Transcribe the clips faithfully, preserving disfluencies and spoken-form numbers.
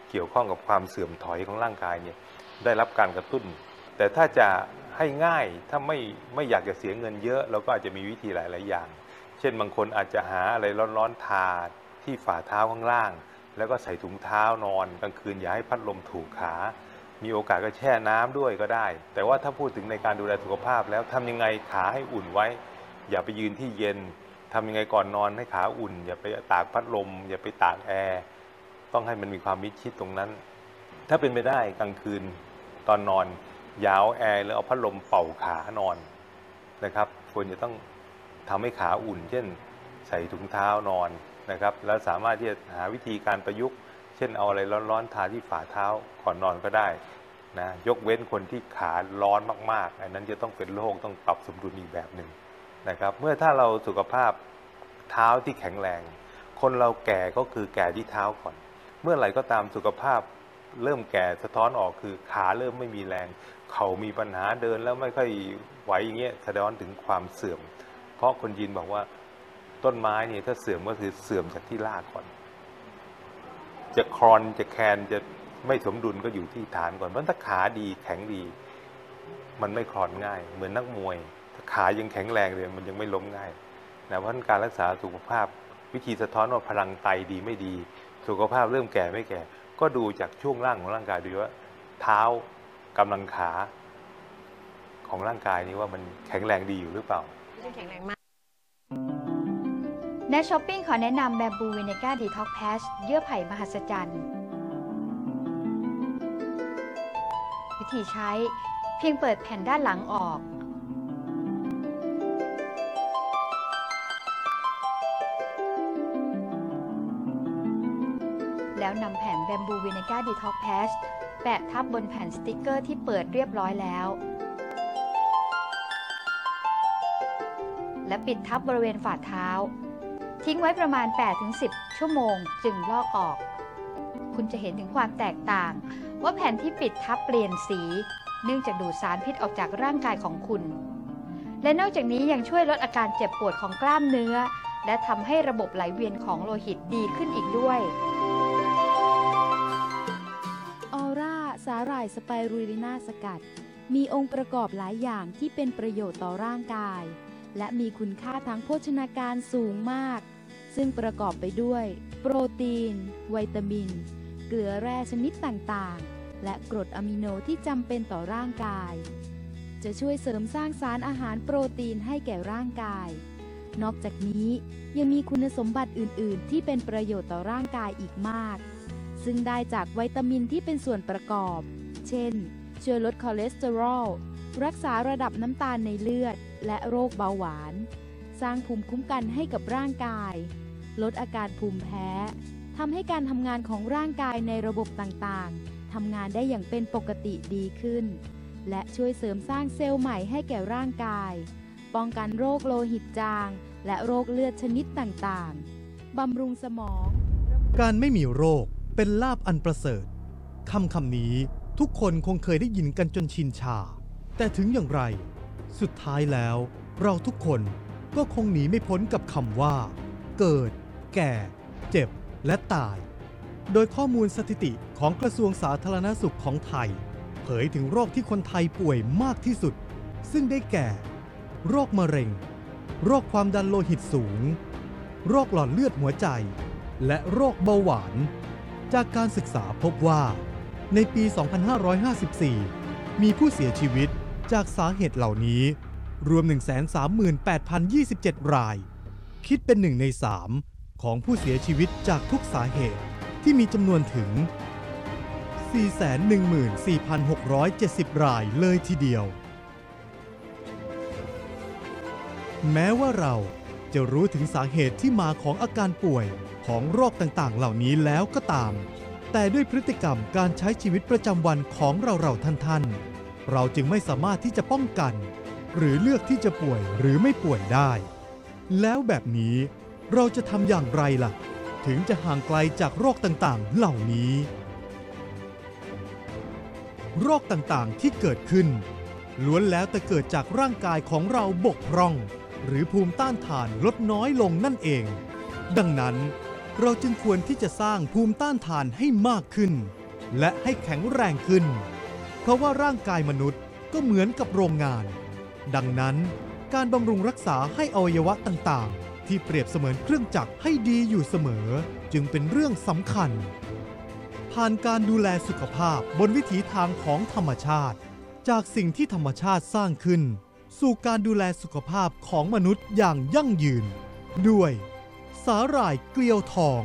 เกี่ยวข้องกับความเสื่อมถอยของร่างกายเนี่ยได้รับการกระตุ้นแต่ถ้าจะให้ง่ายถ้าไม่ไม่อยากจะเสียเงินเยอะเราก็อาจจะมีวิธีหลายๆอย่างเช่นบางคนอาจจะหาอะไรร้อนๆทาที่ฝ่าเท้าข้างล่างแล้วก็ใส่ถุงเท้านอนกลางคืนอย่าให้พัดลมถูกขามีโอกาสก็แช่น้ำด้วยก็ได้แต่ว่าถ้าพูดถึงในการดูแลสุขภาพแล้วทำยังไงขาให้อุ่นไว้อย่าไปยืนที่เย็นทำยังไงก่อนนอนให้ขาอุ่นอย่าไปตากพัดลมอย่าไปตากแอร์ต้องให้มันมีความมิดชิดตรงนั้นถ้าเป็นไปได้กลางคืนตอนนอนอย่าเอาแอร์หรือเอาพัดลมเป่าขานอนนะครับควรจะต้องทำให้ขาอุ่นเช่นใส่ถุงเท้านอนนะครับแล้วสามารถที่จะหาวิธีการประยุกต์เช่นเอาอะไรร้อนๆทาที่ฝ่าเท้าก่อนนอนก็ได้นะยกเว้นคนที่ขาร้อนมากๆอันนั้นจะต้องเป็นโรคต้องปรับสมดุลอีกแบบหนึ่งนะครับเมื่อถ้าเราสุขภาพเท้าที่แข็งแรงคนเราแก่ก็คือแก่ที่เท้าก่อนเมื่อไหร่ก็ตามสุขภาพเริ่มแก่สะท้อนออกคือขาเริ่มไม่มีแรงเข่ามีปัญหาเดินแล้วไม่ค่อยไหวอย่างเงี้ยแสดงถึงความเสื่อมเพราะคนจีนบอกว่าต้นไม้เนี่ยถ้าเสื่อมก็คือเสื่อมจากที่รากก่อนจะคลอนจะแคนจะไม่สมดุลก็อยู่ที่ฐานก่อนเพราะถ้าขาดีแข็งดีมันไม่คลอนง่ายเหมือนนักมวยถ้าขายังแข็งแรงเลยมันยังไม่ล้มง่ายนะเพราะการรักษาสุขภาพวิธีสะท้อนว่าพลังไตดีไม่ดีสุขภาพเริ่มแก่ไม่แก่ก็ดูจากช่วงล่างของร่างกายดูว่าเท้ากำลังขาของร่างกายนี้ว่ามันแข็งแรงดีอยู่หรือเปล่าแข็งแรงมากในช้อปปิ้งขอแนะนำแบมบูวินิก้าดีท็อกแพชเยื่อไผ่มหัศจรรย์วิธีใช้เพียงเปิดแผ่นด้านหลังออกแล้วนำแผ่นแบมบูวินิก้าดีท็อกแพชแปะทับบนแผ่นสติกเกอร์ที่เปิดเรียบร้อยแล้วและปิดทับบริเวณฝ่าเท้าทิ้งไว้ประมาณ แปดถึงสิบ ชั่วโมงจึงลอกออกคุณจะเห็นถึงความแตกต่างว่าแผ่นที่ปิดทับเปลี่ยนสีเนื่องจากดูดสารพิษออกจากร่างกายของคุณและนอกจากนี้ยังช่วยลดอาการเจ็บปวดของกล้ามเนื้อและทำให้ระบบไหลเวียนของโลหิตดีขึ้นอีกด้วยออร่าสาหร่ายสไปรูลิน่าสกัดมีองค์ประกอบหลายอย่างที่เป็นประโยชน์ต่อร่างกายและมีคุณค่าทางโภชนาการสูงมากซึ่งประกอบไปด้วยโปรตีนวิตามินเกลือแร่ชนิดต่างๆและกรดอะมิโนที่จำเป็นต่อร่างกายจะช่วยเสริมสร้างสารอาหารโปรตีนให้แก่ร่างกายนอกจากนี้ยังมีคุณสมบัติอื่นๆที่เป็นประโยชน์ต่อร่างกายอีกมากซึ่งได้จากวิตามินที่เป็นส่วนประกอบเช่นช่วยลดคอเลสเตอรอลรักษาระดับน้ำตาลในเลือดและโรคเบาหวานสร้างภูมิคุ้มกันให้กับร่างกายลดอาการภูมิแพ้ทำให้การทำงานของร่างกายในระบบต่างๆทำงานได้อย่างเป็นปกติดีขึ้นและช่วยเสริมสร้างเซลล์ใหม่ให้แก่ร่างกายป้องกันโรคโลหิตจางและโรคเลือดชนิดต่างๆบำรุงสมองการไม่มีโรคเป็นลาภอันประเสริฐคำคำนี้ทุกคนคงเคยได้ยินกันจนชินชาแต่ถึงอย่างไรสุดท้ายแล้วเราทุกคนก็คงหนีไม่พ้นกับคำว่าเกิดแก่เจ็บและตายโดยข้อมูลสถิติของกระทรวงสาธารณสุขของไทยเผยถึงโรคที่คนไทยป่วยมากที่สุดซึ่งได้แก่โรคมะเร็งโรคความดันโลหิตสูงโรคหลอดเลือดหัวใจและโรคเบาหวานจากการศึกษาพบว่าในปี สองพันห้าร้อยห้าสิบสี่ มีผู้เสียชีวิตจากสาเหตุเหล่านี้รวม หนึ่งแสนสามหมื่นแปดพันยี่สิบเจ็ด รายคิดเป็นหนึ่งในสามของผู้เสียชีวิตจากทุกสาเหตุที่มีจำนวนถึง สี่แสนหนึ่งหมื่นสี่พันหกร้อยเจ็ดสิบ รายเลยทีเดียวแม้ว่าเราจะรู้ถึงสาเหตุที่มาของอาการป่วยของโรคต่างๆเหล่านี้แล้วก็ตามแต่ด้วยพฤติกรรมการใช้ชีวิตประจำวันของเราๆท่านๆเราจึงไม่สามารถที่จะป้องกันหรือเลือกที่จะป่วยหรือไม่ป่วยได้แล้วแบบนี้เราจะทำอย่างไรล่ะถึงจะห่างไกลจากโรคต่างๆเหล่านี้โรคต่างๆที่เกิดขึ้นล้วนแล้วแต่เกิดจากร่างกายของเราบกพร่องหรือภูมิต้านทานลดน้อยลงนั่นเองดังนั้นเราจึงควรที่จะสร้างภูมิต้านทานให้มากขึ้น และให้แข็งแรงขึ้น เพราะว่าร่างกายมนุษย์ก็เหมือนกับโรงงาน ดังนั้นการบำรุงรักษาให้อวัยวะต่างๆที่เปรียบเสมือนเครื่องจักรให้ดีอยู่เสมอจึงเป็นเรื่องสำคัญ ผ่านการดูแลสุขภาพบนวิถีทางของธรรมชาติจากสิ่งที่ธรรมชาติสร้างขึ้นสู่การดูแลสุขภาพของมนุษย์อย่างยั่งยืนด้วยสาหร่ายเกลียวทอง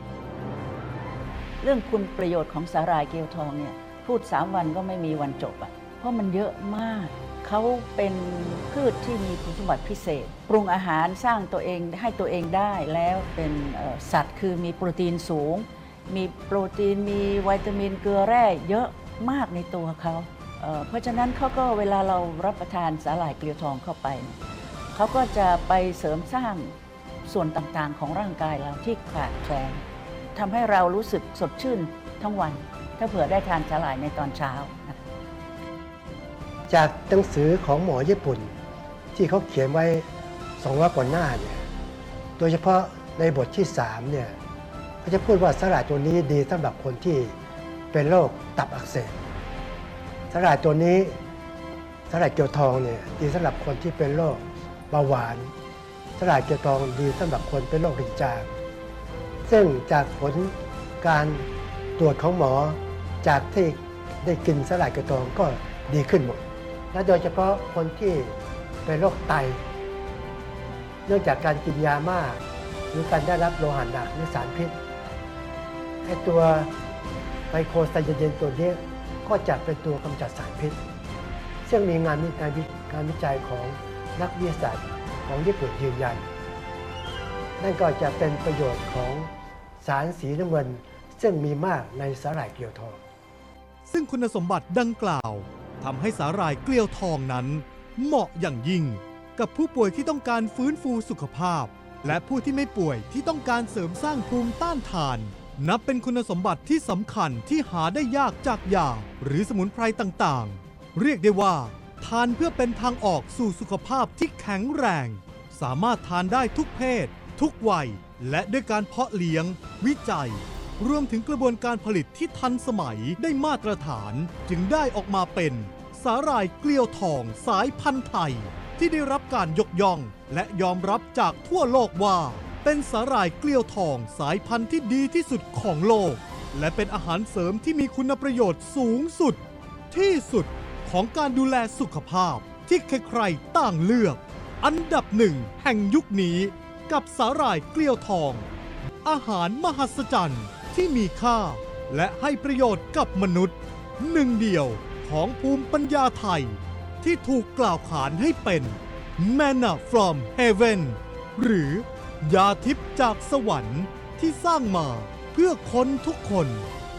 เรื่องคุณประโยชน์ของสาหร่ายเกลียวทองเนี่ยพูดสามวันก็ไม่มีวันจบอ่ะเพราะมันเยอะมากเขาเป็นพืชที่มีคุณสมบัติพิเศษปรุงอาหารสร้างตัวเองให้ตัวเองได้แล้วเป็นสัตว์คือมีโปรตีนสูงมีโปรตีนมีวิตามินเกลือแร่เยอะมากในตัวเขาเอ่อเพราะฉะนั้นเขาก็เวลาเรารับประทานสาหร่ายเกลียวทองเข้าไปเขาก็จะไปเสริมสร้างส่วนต่างๆของร่างกายเราที่ขาดแคลนทำให้เรารู้สึกสดชื่นทั้งวันถ้าเผื่อได้ทานสาหร่ายในตอนเช้านะจากหนังสือของหมอญี่ปุ่นที่เขาเขียนไว้สองร้อยกว่าหน้าเนี่ยโดยเฉพาะในบทที่สามเนี่ยเขาจะพูดว่าสาหร่ายตัวนี้ดีสำหรับคนที่เป็นโรคตับอักเสบสาหร่ายตัวนี้สาหร่ายเกลียวทองเนี่ยดีสำหรับคนที่เป็นโรคเบาหวานสาหร่ายเกลียวทองดีสำหรับคนเป็นโรครินจางซึ่งจากผลการตรวจของหมอจากที่ได้กินสาหร่ายเกลียวทองก็ดีขึ้นหมดและโดยเฉพาะคนที่เป็นโรคไตเนื่องจากการกินยามากหรือการได้รับโลหะหนักหรือสารพิษไอตัวไกลโคไซยาเยนตัวนี้ก็จะเป็นตัวกำจัดสารพิษซึ่งมีงานวิจัยการวิจัยของนักวิทยาศาสตร์ของญี่ปุ่นยืนยันนั่นก็จะเป็นประโยชน์ของสารสีน้ำเงินซึ่งมีมากในสาหร่ายเกลียวทองซึ่งคุณสมบัติดังกล่าวทำให้สาหร่ายเกลียวทองนั้นเหมาะอย่างยิ่งกับผู้ป่วยที่ต้องการฟื้นฟูสุขภาพและผู้ที่ไม่ป่วยที่ต้องการเสริมสร้างภูมิต้านทานนับเป็นคุณสมบัติที่สำคัญที่หาได้ยากจากยาหรือสมุนไพรต่างๆเรียกได้ว่าทานเพื่อเป็นทางออกสู่สุขภาพที่แข็งแรงสามารถทานได้ทุกเพศทุกวัยและด้วยการเพาะเลี้ยงวิจัยรวมถึงกระบวนการผลิตที่ทันสมัยได้มาตรฐานจึงได้ออกมาเป็นสาหร่ายเกลียวทองสายพันธุ์ไทยที่ได้รับการยกย่องและยอมรับจากทั่วโลกว่าเป็นสาหร่ายเกลียวทองสายพันธุ์ที่ดีที่สุดของโลกและเป็นอาหารเสริมที่มีคุณประโยชน์สูงสุดที่สุดของการดูแลสุขภาพที่ใครๆต่างเลือกอันดับหนึ่งแห่งยุคนี้กับสาหร่ายเกลียวทองอาหารมหัศจรรย์ที่มีค่าและให้ประโยชน์กับมนุษย์หนึ่งเดียวของภูมิปัญญาไทยที่ถูกกล่าวขานให้เป็น Manna from Heaven หรือยาทิพย์จากสวรรค์ที่สร้างมาเพื่อคนทุกคน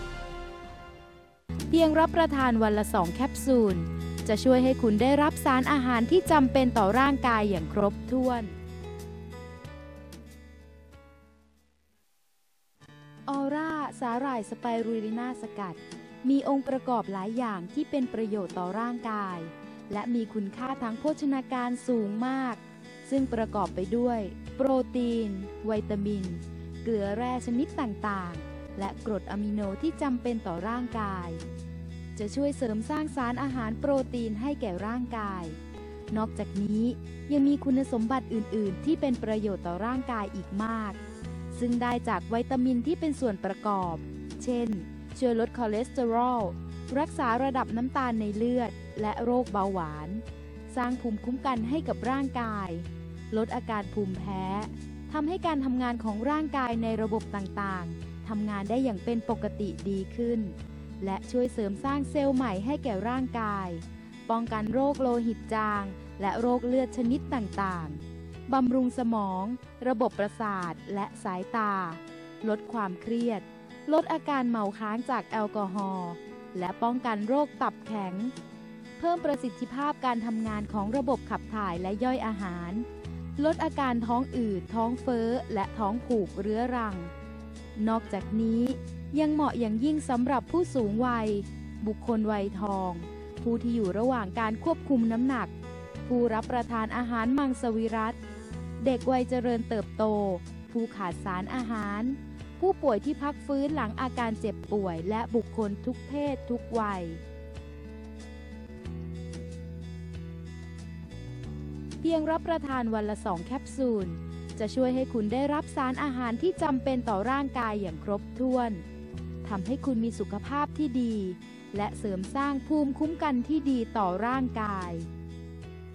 เพียงรับประทานวันละสองแคปซูลจะช่วยให้คุณได้รับสารอาหารที่จำเป็นต่อร่างกายอย่างครบถ้วนออร่าสาหร่ายสไปรูลิน่าสกัดมีองค์ประกอบหลายอย่างที่เป็นประโยชน์ต่อร่างกายและมีคุณค่าทางโภชนาการสูงมากซึ่งประกอบไปด้วยโปรตีนวิตามินเกลือแร่ชนิดต่างๆและกรดอะมิโนที่จำเป็นต่อร่างกายจะช่วยเสริมสร้างสารอาหารโปรตีนให้แก่ร่างกายนอกจากนี้ยังมีคุณสมบัติอื่นๆที่เป็นประโยชน์ต่อร่างกายอีกมากซึ่งได้จากวิตามินที่เป็นส่วนประกอบเช่นช่วยลดคอเลสเตอรอลรักษาระดับน้ำตาลในเลือดและโรคเบาหวานสร้างภูมิคุ้มกันให้กับร่างกายลดอาการภูมิแพ้ทำให้การทำงานของร่างกายในระบบต่างๆทำงานได้อย่างเป็นปกติดีขึ้นและช่วยเสริมสร้างเซลล์ใหม่ให้แก่ร่างกายป้องกันโรคโลหิตจางและโรคเลือดชนิดต่างๆบำรุงสมองระบบประสาทและสายตาลดความเครียดลดอาการเมาค้างจากแอลกอฮอล์และป้องกันโรคตับแข็งเพิ่มประสิทธิภาพการทำงานของระบบขับถ่ายและย่อยอาหารลดอาการท้องอืดท้องเฟ้อและท้องผูกเรื้อรังนอกจากนี้ยังเหมาะอย่างยิ่งสำหรับผู้สูงวัยบุคคลวัยทองผู้ที่อยู่ระหว่างการควบคุมน้ำหนักผู้รับประทานอาหารมังสวิรัติเด็กวัยเจริญเติบโตผู้ขาดสารอาหารผู้ป่วยที่พักฟื้นหลังอาการเจ็บป่วยและบุคคลทุกเพศทุกวัยเพียงรับประทานวันละสองแคปซูลจะช่วยให้คุณได้รับสารอาหารที่จำเป็นต่อร่างกายอย่างครบถ้วนทำให้คุณมีสุขภาพที่ดีและเสริมสร้างภูมิคุ้มกันที่ดีต่อร่างกาย